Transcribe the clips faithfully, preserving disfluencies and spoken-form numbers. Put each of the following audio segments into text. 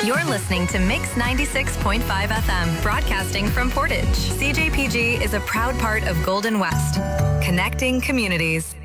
You're listening to Mix ninety-six point five F M, broadcasting from Portage. C J P G is a proud part of Golden West, connecting communities.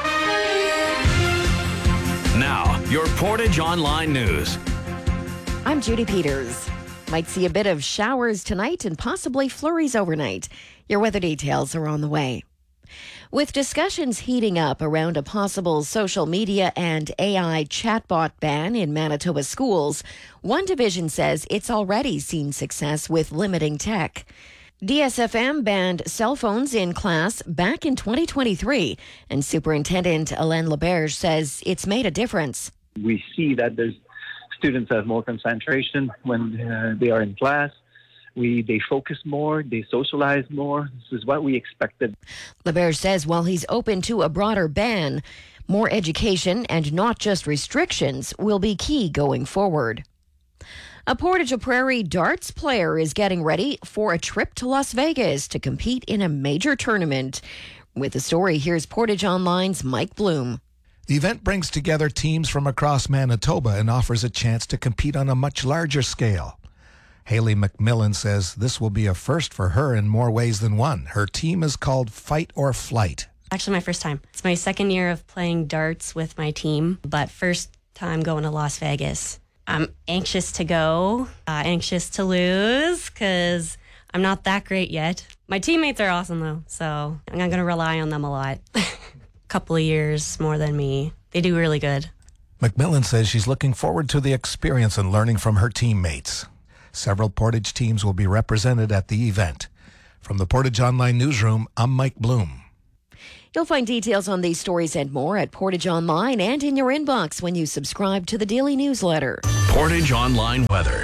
Now, your Portage Online News. I'm Judy Peters. Might see a bit of showers tonight and possibly flurries overnight. Your weather details are on the way. With discussions heating up around a possible social media and A I chatbot ban in Manitoba schools, one division says it's already seen success with limiting tech. D S F M banned cell phones in class back in twenty twenty-three, and Superintendent Alain Laberge says it's made a difference. We see that there's students have more concentration when uh, they are in class. We They focus more, they socialize more. This is what we expected. Laberge says while he's open to a broader ban, more education and not just restrictions will be key going forward. A Portage Prairie darts player is getting ready for a trip to Las Vegas to compete in a major tournament. With the story, here's Portage Online's Mike Bloom. The event brings together teams from across Manitoba and offers a chance to compete on a much larger scale. Haley McMillan says this will be a first for her in more ways than one. Her team is called Fight or Flight. Actually, my first time. It's my second year of playing darts with my team, but first time going to Las Vegas. I'm anxious to go, uh, anxious to lose, because I'm not that great yet. My teammates are awesome, though, so I'm going to rely on them a lot. A couple of years more than me. They do really good. McMillan says she's looking forward to the experience and learning from her teammates. Several Portage teams will be represented at the event. From the Portage Online Newsroom, I'm Mike Bloom. You'll find details on these stories and more at Portage Online and in your inbox when you subscribe to the daily newsletter. Portage Online weather.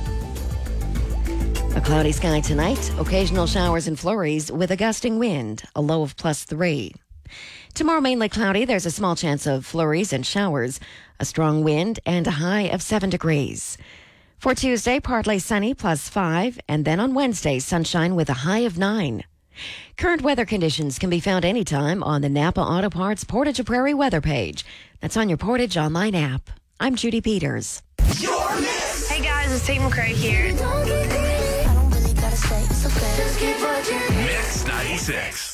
A cloudy sky tonight, occasional showers and flurries with a gusting wind, a low of plus three. Tomorrow mainly cloudy, there's a small chance of flurries and showers, a strong wind and a high of seven degrees. For Tuesday, partly sunny, plus five, and then on Wednesday, sunshine with a high of nine. Current weather conditions can be found anytime on the Napa Auto Parts Portage Prairie weather page. That's on your Portage Online app. I'm Judy Peters. Hey guys, it's Tate McRae here. Mix ninety-six.